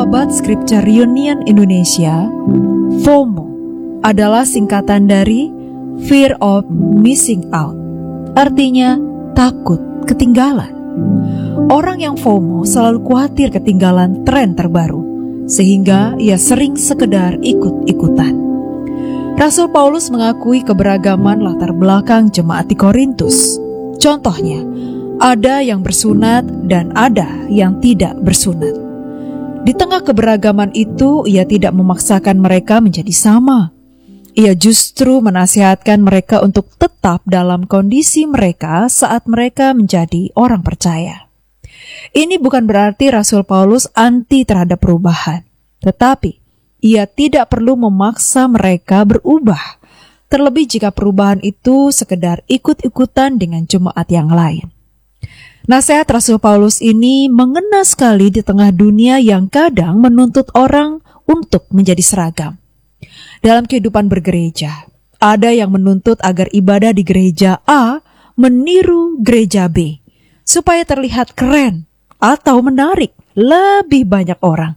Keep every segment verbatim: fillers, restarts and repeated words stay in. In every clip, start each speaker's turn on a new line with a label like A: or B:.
A: Sahabat Scripture Union Indonesia, FOMO adalah singkatan dari Fear of Missing Out. Artinya, takut ketinggalan. Orang yang FOMO selalu khawatir ketinggalan tren terbaru, sehingga ia sering sekedar ikut-ikutan. Rasul Paulus mengakui keberagaman latar belakang jemaat di Korintus. Contohnya, ada yang bersunat dan ada yang tidak bersunat. Di tengah keberagaman itu, ia tidak memaksakan mereka menjadi sama. Ia justru menasihatkan mereka untuk tetap dalam kondisi mereka saat mereka menjadi orang percaya. Ini bukan berarti Rasul Paulus anti terhadap perubahan, tetapi ia tidak perlu memaksa mereka berubah, terlebih jika perubahan itu sekedar ikut-ikutan dengan jemaat yang lain. Nasihat Rasul Paulus ini mengena sekali di tengah dunia yang kadang menuntut orang untuk menjadi seragam. Dalam kehidupan bergereja, ada yang menuntut agar ibadah di gereja A meniru gereja B, supaya terlihat keren atau menarik lebih banyak orang.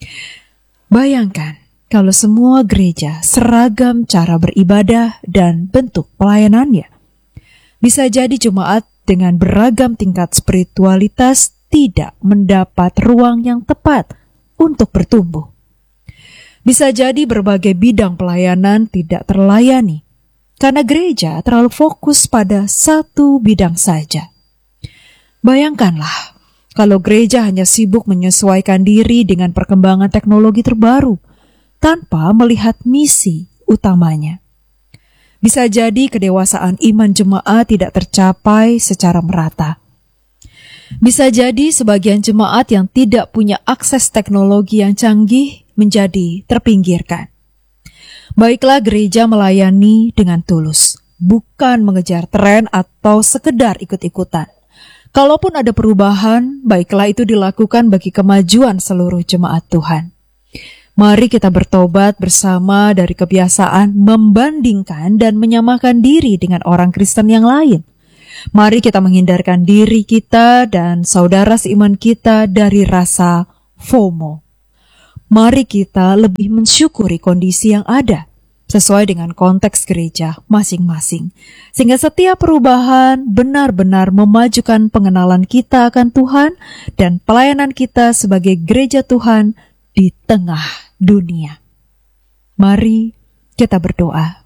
A: Bayangkan kalau semua gereja seragam cara beribadah dan bentuk pelayanannya. Bisa jadi jemaat dengan beragam tingkat spiritualitas tidak mendapat ruang yang tepat untuk bertumbuh. Bisa jadi berbagai bidang pelayanan tidak terlayani, karena gereja terlalu fokus pada satu bidang saja. Bayangkanlah, kalau gereja hanya sibuk menyesuaikan diri dengan perkembangan teknologi terbaru, tanpa melihat misi utamanya. Bisa jadi kedewasaan iman jemaat tidak tercapai secara merata. Bisa jadi sebagian jemaat yang tidak punya akses teknologi yang canggih menjadi terpinggirkan. Baiklah gereja melayani dengan tulus, bukan mengejar tren atau sekedar ikut-ikutan. Kalaupun ada perubahan, baiklah itu dilakukan bagi kemajuan seluruh jemaat Tuhan. Mari kita bertobat bersama dari kebiasaan membandingkan dan menyamakan diri dengan orang Kristen yang lain. Mari kita menghindarkan diri kita dan saudara seiman kita dari rasa FOMO. Mari kita lebih mensyukuri kondisi yang ada, sesuai dengan konteks gereja masing-masing. Sehingga setiap perubahan benar-benar memajukan pengenalan kita akan Tuhan dan pelayanan kita sebagai gereja Tuhan di tengah dunia. Mari kita berdoa.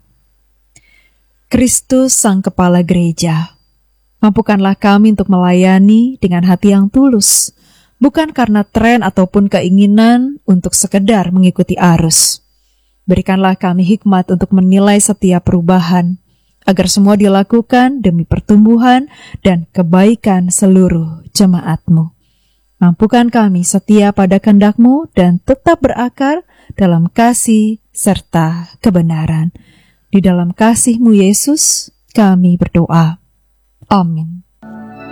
A: Kristus Sang Kepala Gereja, mampukanlah kami untuk melayani dengan hati yang tulus, bukan karena tren ataupun keinginan untuk sekedar mengikuti arus. Berikanlah kami hikmat untuk menilai setiap perubahan, agar semua dilakukan demi pertumbuhan dan kebaikan seluruh jemaat-Mu. Mampukan kami setia pada kehendak-Mu dan tetap berakar dalam kasih serta kebenaran. Di dalam kasih-Mu Yesus, kami berdoa. Amin.